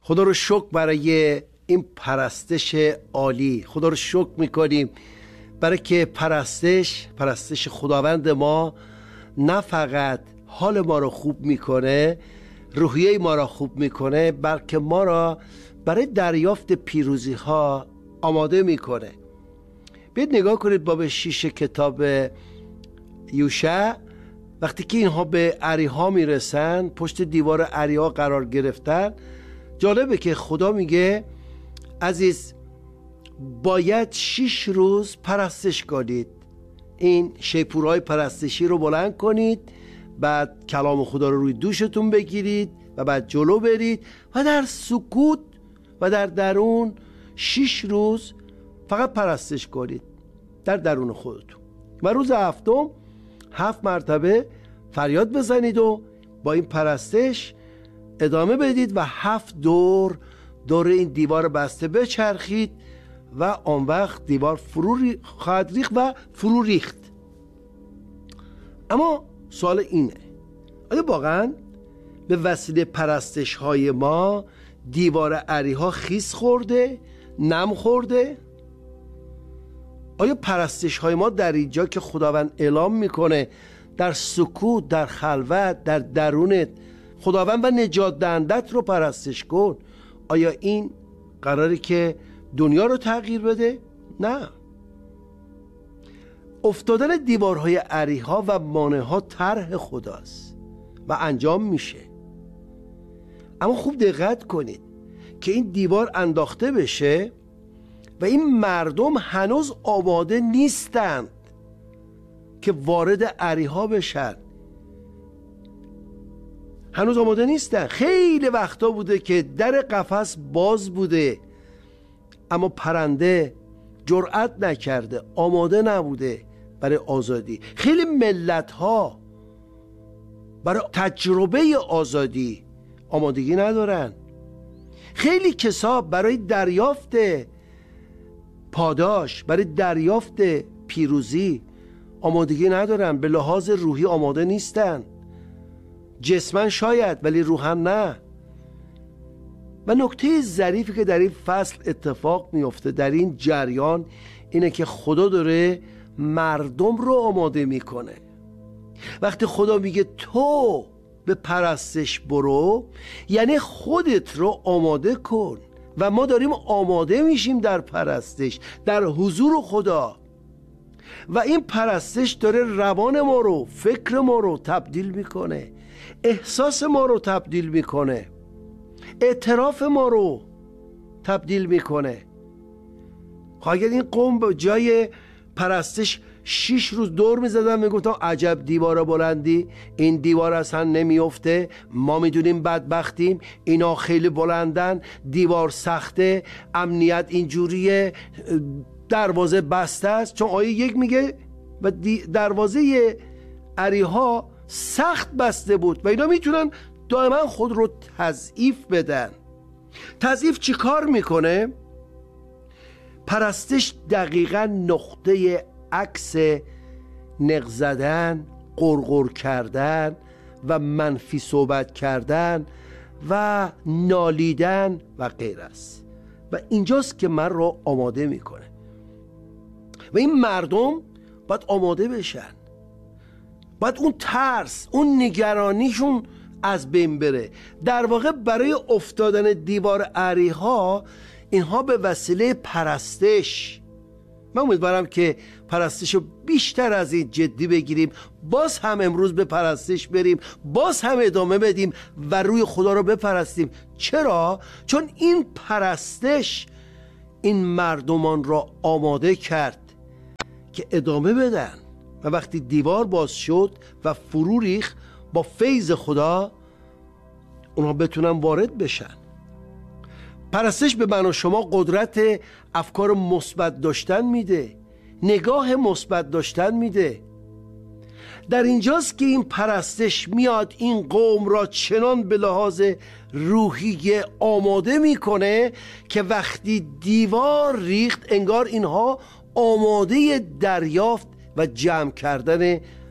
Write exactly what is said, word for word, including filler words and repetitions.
خدا رو شکر برای این پرستش عالی. خدا رو شکر میکنیم برای که پرستش پرستش خداوند ما نه فقط حال ما رو خوب میکنه، روحیه ما را خوب میکنه، بلکه ما را برای دریافت پیروزی ها آماده میکنه. بیاید نگاه کنید باب شیش کتاب یوشع. وقتی که اینها به اریحا میرسن، پشت دیوار اریحا قرار گرفتن، جالبه که خدا میگه عزیز باید شیش روز پرستش کنید. این شیپورهای پرستشی رو بلند کنید، بعد کلام خدا رو روی دوشتون بگیرید و بعد جلو برید و در سکوت و در درون شیش روز فقط پرستش کنید در درون خودتون. و روز هفتم هفت مرتبه فریاد بزنید و با این پرستش ادامه بدید و هفت دور دور این دیوار بسته بچرخید و آن وقت دیوار فرو خواهد ریخت و فرو ریخت. اما سوال اینه، آیا واقعا به وسیله پرستش های ما دیوار اریحا خیس خورده، نم خورده؟ آیا پرستش های ما در اینجا که خداوند اعلام میکنه در سکوت، در خلوت، در درونت خداوند و نجات دهندت رو پرستش کن، آیا این قراره که دنیا رو تغییر بده؟ نه. افتادن دیوارهای اریحا و مانع ها طرح خداست و انجام میشه. اما خوب دقت کنید که این دیوار انداخته بشه و این مردم هنوز آماده نیستند که وارد اریحا بشن. هنوز آماده نیستن. خیلی وقتا بوده که در قفس باز بوده اما پرنده جرأت نکرده، آماده نبوده برای آزادی. خیلی ملت ها برای تجربه آزادی آمادگی ندارن. خیلی کسا برای دریافت پاداش، برای دریافت پیروزی آمادگی ندارن. به لحاظ روحی آماده نیستن. جسمن شاید ولی روحن نه. و نکته ظریفی که در این فصل اتفاق میفته در این جریان اینه که خدا داره مردم رو آماده میکنه. وقتی خدا میگه تو به پرستش برو، یعنی خودت رو آماده کن و ما داریم آماده میشیم در پرستش، در حضور خدا. و این پرستش داره روان ما رو، فکر ما رو تبدیل میکنه، احساس ما رو تبدیل میکنه، اعتراف ما رو تبدیل میکنه. اگر این قوم به جای پرستش شیش روز دور میزدن میگفتن عجب دیوار بلندی، این دیوار اصلا نمیفته، ما میدونیم بدبختیم، اینا خیلی بلندن، دیوار سخته، امنیت اینجوریه، دروازه بسته است. چون آیه یک میگه و دروازه اریحا سخت بسته بود و اینا میتونن دائما خود رو تضعیف بدن. تضعیف چی کار میکنه؟ پرستش دقیقا نقطه عکس نق زدن، قرقر کردن و منفی صحبت کردن و نالیدن و غیر است. و اینجاست که من رو آماده میکنه و این مردم باید آماده بشن، باید اون ترس، اون نگرانیشون از بین بره. در واقع برای افتادن دیوار اریحا اینها به وسیله پرستش، من امیدوارم که پرستش رو بیشتر از این جدی بگیریم، باز هم امروز به پرستش بریم، باز هم ادامه بدیم و روی خدا رو بپرستیم. چرا؟ چون این پرستش این مردمان را آماده کرد که ادامه بدن و وقتی دیوار باز شد و فرو ریخت با فیض خدا اونها بتونن وارد بشن. پرستش به من و شما قدرت افکار مثبت داشتن میده، نگاه مثبت داشتن میده. در اینجاست که این پرستش میاد این قوم را چنان به لحاظ روحی آماده میکنه که وقتی دیوار ریخت انگار اینها آماده دریافت و جمع کردن